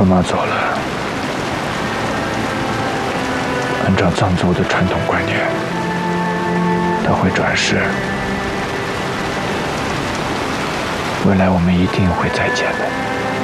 卓玛走了，按照藏族的传统观念，他会转世，未来我们一定会再见的。